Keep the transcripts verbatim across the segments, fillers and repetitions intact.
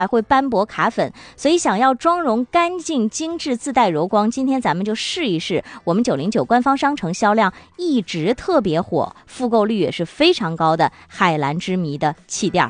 还会斑驳卡粉，所以想要妆容干净精致自带柔光，今天咱们就试一试我们九零九官方商城销量一直特别火，复购率也是非常高的海蓝之谜的气垫。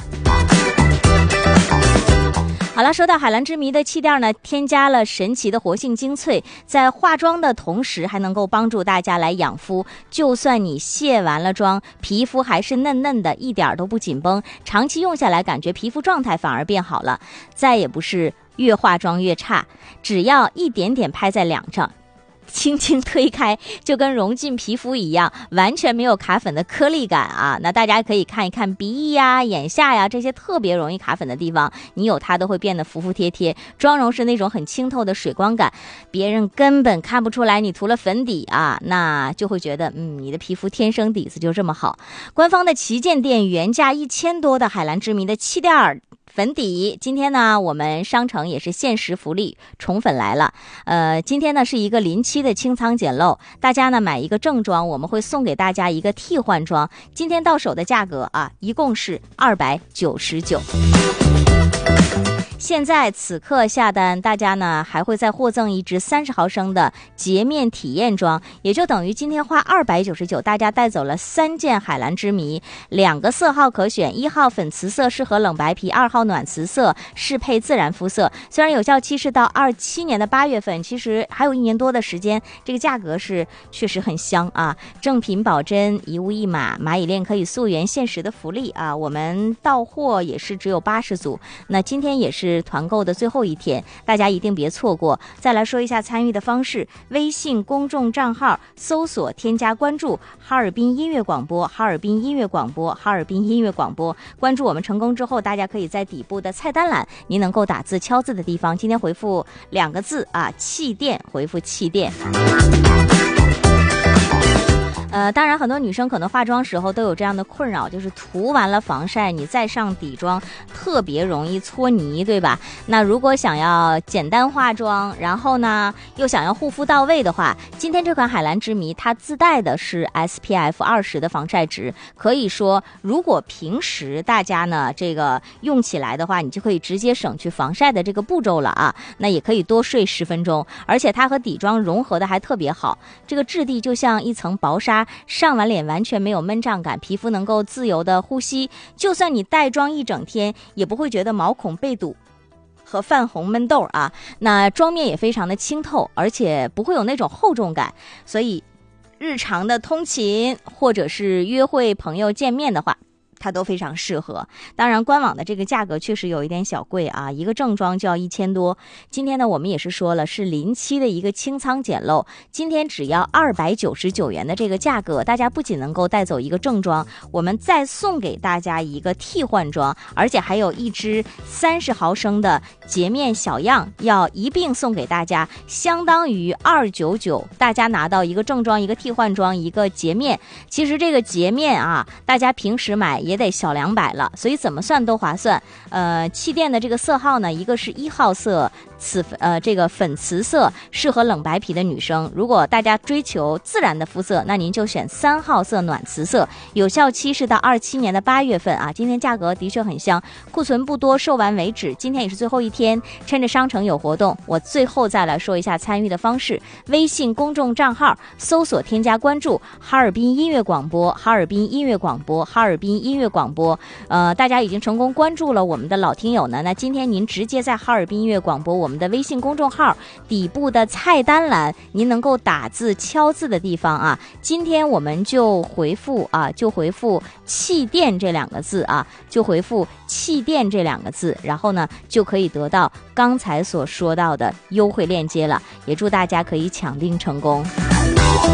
好了，说到海蓝之谜的气垫呢，添加了神奇的活性精粹，在化妆的同时还能够帮助大家来养肤，就算你卸完了妆，皮肤还是嫩嫩的，一点都不紧绷，长期用下来感觉皮肤状态反而变好了，再也不是越化妆越差，只要一点点拍在两上，轻轻推开就跟融进皮肤一样，完全没有卡粉的颗粒感啊！那大家可以看一看鼻翼呀、眼下呀这些特别容易卡粉的地方，你有它都会变得服服帖帖，妆容是那种很清透的水光感，别人根本看不出来你涂了粉底啊，那就会觉得嗯，你的皮肤天生底子就这么好。官方的旗舰店原价一千多的海蓝之谜的气垫粉底，今天呢我们商城也是限时福利，宠粉来了。呃，今天呢是一个临期的清仓捡漏，大家呢买一个正装，我们会送给大家一个替换装。今天到手的价格啊，一共是二百九十九。现在此刻下单，大家呢还会再获赠一支三十毫升的洁面体验装，也就等于今天花二百九十九，大家带走了三件海蓝之谜，两个色号可选，一号粉瓷色适合冷白皮，二号暖瓷色适配自然肤色。虽然有效期是到二七年的八月份，其实还有一年多的时间，这个价格是确实很香啊！正品保真，一物一码，蚂蚁链可以溯源，限时的福利啊！我们到货也是只有八十组，那今天也是团购的最后一天，大家一定别错过。再来说一下参与的方式，微信公众账号搜索添加关注哈尔滨音乐广播，哈尔滨音乐广播，哈尔滨音乐广播。关注我们成功之后，大家可以在底部的菜单栏，您能够打字敲字的地方，今天回复两个字啊，气垫，回复气垫。呃，当然很多女生可能化妆时候都有这样的困扰，就是涂完了防晒你再上底妆特别容易搓泥，对吧？那如果想要简单化妆，然后呢又想要护肤到位的话，今天这款海蓝之谜它自带的是 S P F 二十 的防晒值，可以说如果平时大家呢这个用起来的话，你就可以直接省去防晒的这个步骤了啊，那也可以多睡十分钟，而且它和底妆融合的还特别好，这个质地就像一层薄纱，上完脸完全没有闷胀感，皮肤能够自由的呼吸，就算你带妆一整天也不会觉得毛孔被堵和泛红闷痘啊。那妆面也非常的清透，而且不会有那种厚重感，所以日常的通勤或者是约会朋友见面的话，它都非常适合。当然官网的这个价格确实有一点小贵啊，一个正装就要一千多。今天呢我们也是说了是临期的一个清仓捡漏，今天只要二百九十九元的这个价格，大家不仅能够带走一个正装，我们再送给大家一个替换装，而且还有一支三十毫升的洁面小样要一并送给大家，相当于二百九十九，大家拿到一个正装一个替换装一个洁面。其实这个洁面啊大家平时买也得小两百了，所以怎么算都划算。呃，气垫的这个色号呢，一个是一号色紫呃这个粉瓷色，适合冷白皮的女生。如果大家追求自然的肤色，那您就选三号色暖瓷色，有效期是到二七年的八月份啊。今天价格的确很香，库存不多，售完为止。今天也是最后一天，趁着商城有活动，我最后再来说一下参与的方式。微信公众账号搜索添加关注哈尔滨音乐广播，哈尔滨音乐广播，哈尔滨音乐广播。呃，大家已经成功关注了我们的老听友呢，那今天您直接在哈尔滨音乐广播我们的微信公众号底部的菜单栏，您能够打字敲字的地方啊，今天我们就回复啊，就回复气垫这两个字啊，就回复气垫这两个字，然后呢就可以得到刚才所说到的优惠链接了，也祝大家可以抢订成功。